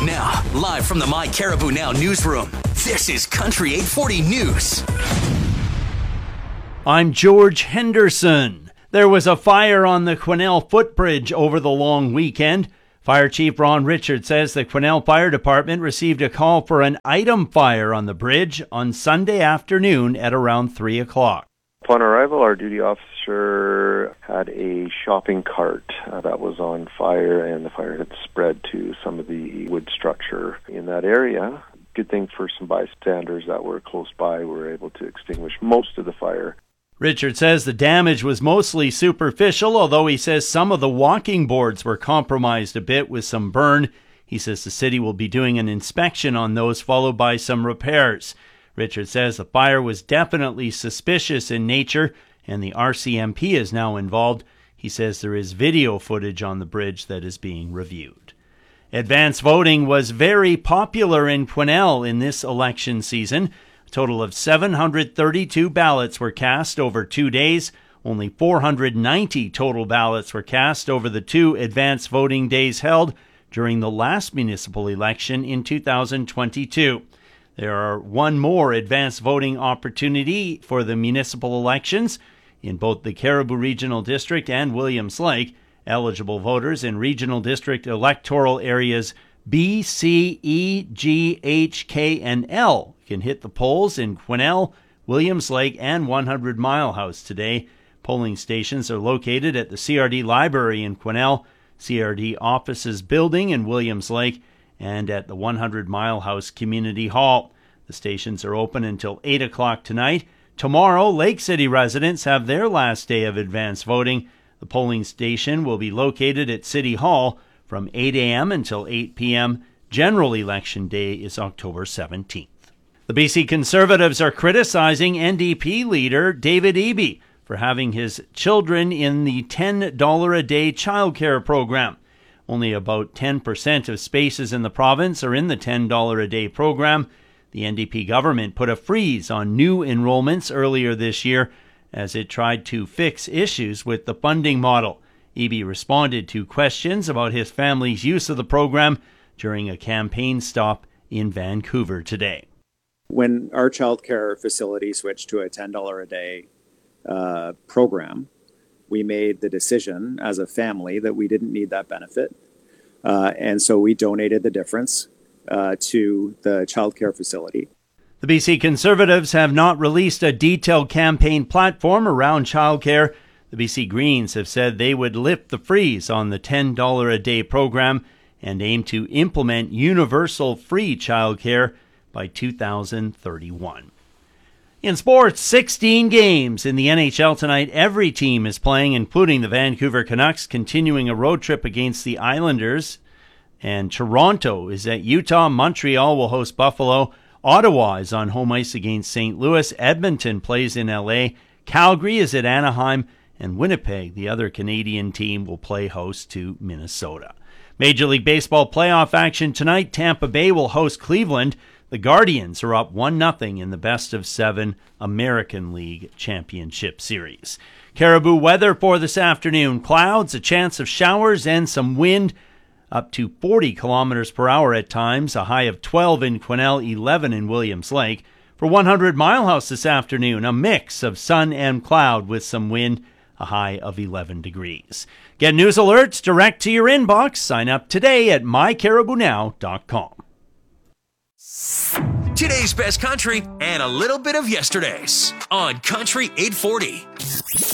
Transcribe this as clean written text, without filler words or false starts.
Now, live from the My Caribou Now newsroom, this is Country 840 News. I'm George Henderson. There was a fire on the Quesnel footbridge over the long weekend. Fire Chief Ron Richard says the Quesnel Fire Department received a call for an item fire on the bridge on Sunday afternoon at around 3 o'clock. Upon arrival, our duty officer had a shopping cart that was on fire, and the fire had spread to some of the wood structure in that area. Good thing for some bystanders that were close by, we were able to extinguish most of the fire. Richard says the damage was mostly superficial, although he says some of the walking boards were compromised a bit with some burn. He says the city will be doing an inspection on those, followed by some repairs. Richard says the fire was definitely suspicious in nature, and the RCMP is now involved. He says there is video footage on the bridge that is being reviewed. Advance voting was very popular in Quesnel in this election season. A total of 732 ballots were cast over 2 days. Only 490 total ballots were cast over the 2 advance voting days held during the last municipal election in 2022. There are one more advance voting opportunity for the municipal elections in both the Caribou Regional District and Williams Lake. Eligible voters in Regional District electoral areas B, C, E, G, H, K, and L can hit the polls in Quesnel, Williams Lake, and 100 Mile House today. Polling stations are located at the CRD Library in Quesnel, CRD Offices Building in Williams Lake, and at the 100 Mile House Community Hall. The stations are open until 8 o'clock tonight. Tomorrow, Lake City residents have their last day of advance voting. The polling station will be located at City Hall from 8 a.m. until 8 p.m. General Election Day is October 17th. The BC Conservatives are criticizing NDP leader David Eby for having his children in the $10 a day childcare program. Only about 10% of spaces in the province are in the $10 a day program. The NDP government put a freeze on new enrollments earlier this year as it tried to fix issues with the funding model. Eby responded to questions about his family's use of the program during a campaign stop in Vancouver today. When our childcare facility switched to a $10 a day program, we made the decision as a family that we didn't need that benefit. And so we donated the difference to the childcare facility. The BC Conservatives have not released a detailed campaign platform around childcare. The BC Greens have said they would lift the freeze on the $10 a day program and aim to implement universal free childcare by 2031. In sports, 16 games in the NHL tonight. Every team is playing, including the Vancouver Canucks, continuing a road trip against the Islanders. And Toronto is at Utah. Montreal will host Buffalo. Ottawa is on home ice against St. Louis. Edmonton plays in LA. Calgary is at Anaheim. And Winnipeg, the other Canadian team, will play host to Minnesota. Major League Baseball playoff action tonight. Tampa Bay will host Cleveland. The Guardians are up 1-0 in the best-of-7 American League Championship Series. Caribou weather for this afternoon. Clouds, a chance of showers, and some wind up to 40 kilometers per hour at times. A high of 12 in Quesnel, 11 in Williams Lake. For 100 Mile House this afternoon, a mix of sun and cloud with some wind. A high of 11 degrees. Get news alerts direct to your inbox. Sign up today at mycaribounow.com. Today's best country and a little bit of yesterday's on Country 840.